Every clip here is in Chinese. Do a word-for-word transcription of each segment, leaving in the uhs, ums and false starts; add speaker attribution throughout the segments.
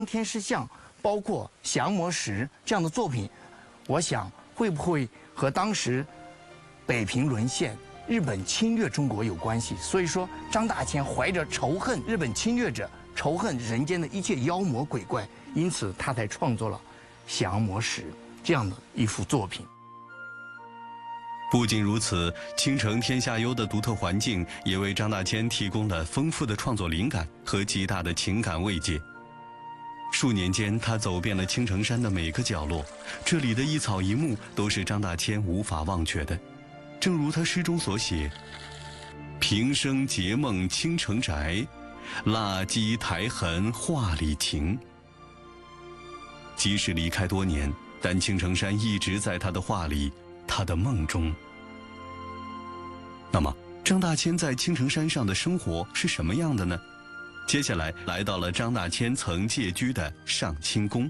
Speaker 1: 天师像，包括降魔石这样的作品，我想会不会和当时北平沦陷、日本侵略中国有关系？所以说，张大千怀着仇恨日本侵略者、仇恨人间的一切妖魔鬼怪，因此他才创作了《降魔石》这样的一幅作品。
Speaker 2: 不仅如此，青城天下幽的独特环境也为张大千提供了丰富的创作灵感和极大的情感慰藉。数年间，他走遍了青城山的每个角落，这里的一草一木都是张大千无法忘却的。正如他诗中所写：“平生结梦青城宅，蜡鸡苔痕画里情。”即使离开多年，但青城山一直在他的画里。 他的梦中。那么，张大千在青城山上的生活是什么样的呢？接下来来到了张大千曾借居的上清宫。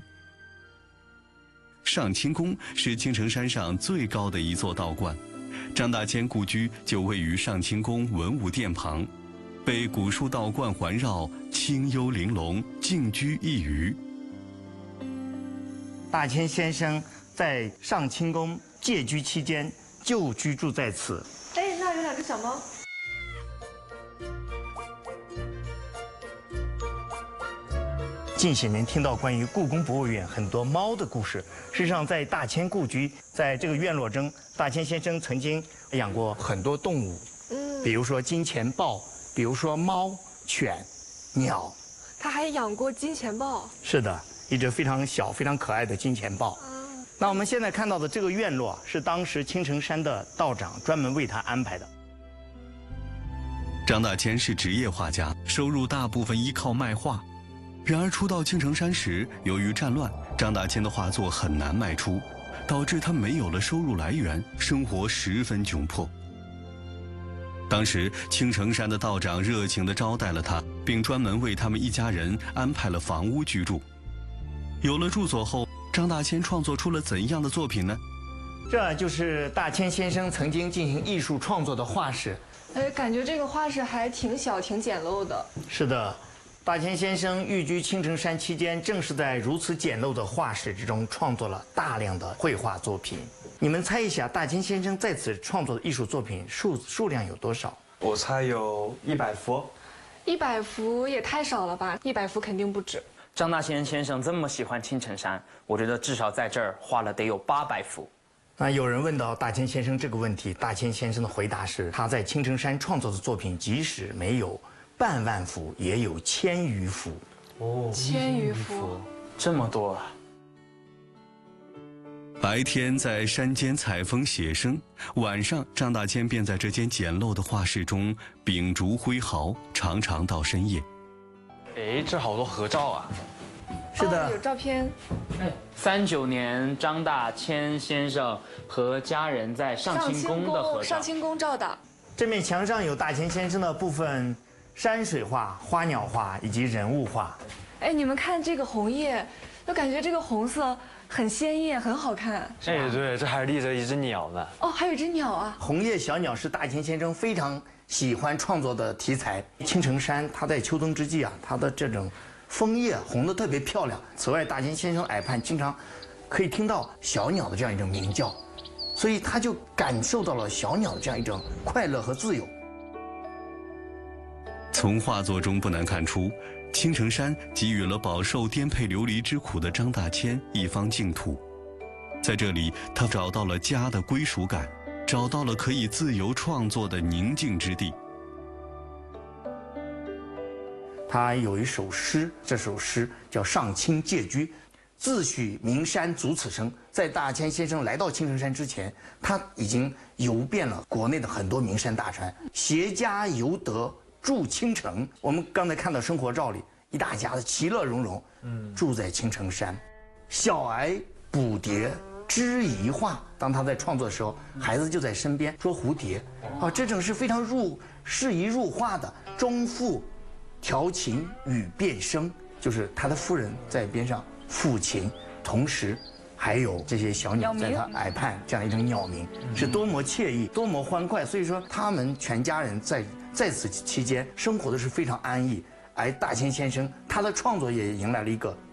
Speaker 2: 上清宫是青城山上最高的一座道观，张大千故居就位于上清宫文武殿旁，被古树道观环绕，清幽玲珑，静居一隅。
Speaker 1: 大千先生在上清宫 借居期间就居住在此。
Speaker 3: 哎，那有两只小猫。
Speaker 1: 近些年听到关于故宫博物院很多猫的故事。事实上，在大千故居，在这个院落中，大千先生曾经养过很多动物，嗯，比如说金钱豹，比如说猫、犬、鸟。
Speaker 3: 他还养过金钱豹。是
Speaker 1: 的，一只非常小、非常可爱的金钱豹。 那我们现在看到的这个院落是当时青城山的道长专门为他安排的。
Speaker 2: 张大千是职业画家，收入大部分依靠卖画。然而初到青城山时，由于战乱，张大千的画作很难卖出，导致他没有了收入来源，生活十分窘迫。当时青城山的道长热情地招待了他，并专门为他们一家人安排了房屋居住。有了住所后， 张大千创作出了怎样的作品呢？
Speaker 1: 这就是大千先生曾经进行艺术创作的画室。
Speaker 3: 哎，感觉这个画室还挺小、挺简陋的。
Speaker 1: 是的，大千先生寓居青城山期间，正是在如此简陋的画室之中创作了大量的绘画作品。你们猜一下，大千先生在此创作的艺术作品数数量有多少？
Speaker 4: 我猜有一百幅。
Speaker 3: 一百幅也太少了吧？一百幅肯定不止。
Speaker 5: 张大千先生这么喜欢青城山，我觉得至少在这儿画了得有八百幅。
Speaker 1: 那有人问到大千先生这个问题，大千先生的回答是：他在青城山创作的作品，即使没有半万幅，也有千余幅。
Speaker 3: 哦，千余幅，
Speaker 5: 这么多啊！
Speaker 2: 白天在山间采风写生，晚上张大千便在这间简陋的画室中秉烛挥毫，常常到深夜。
Speaker 4: 哎，这好多合照啊！
Speaker 1: 是的，
Speaker 3: 哦、有照片。
Speaker 5: 哎，三九年张大千先生和家人在上清宫的合照。
Speaker 3: 上清宫照的。
Speaker 1: 这面墙上有大千先生的部分山水画、花鸟画以及人物画。
Speaker 3: 哎，你们看这个红叶，就感觉这个红色很鲜艳，很好看。
Speaker 4: 哎，对，这还立着一只鸟呢。
Speaker 3: 哦，还有一只鸟啊！
Speaker 1: 红叶小鸟是大千先生非常 喜欢创作的题材。青城山，它在秋冬之际啊，它的这种枫叶红得特别漂亮。此外，大千先生耳畔经常可以听到小鸟的这样一种鸣叫，所以他就感受到了小鸟的这样一种快乐和自由。
Speaker 2: 从画作中不难看出，青城山给予了饱受颠沛流离之苦的张大千一方净土，在这里，他找到了家的归属感。 找到了可以自由创作的宁静之地。
Speaker 1: 他有一首诗，这首诗叫《上清借居》，自诩名山足此生。在大千先生来到青城山之前，他已经游遍了国内的很多名山大川，携家游得住青城。我们刚才看到生活照里，一大家子其乐融融，嗯，住在青城山。小儿捕蝶 知宜画，当他在创作的时候，孩子就在身边说蝴蝶，啊，这种是非常入适宜入画的。中妇调琴与变声，就是他的夫人在边上抚琴，同时还有这些小鸟在他耳畔这样一种鸟鸣，是多么惬意，多么欢快。所以说，他们全家人在在此期间生活的是非常安逸。而大千先生他的创作也迎来了一个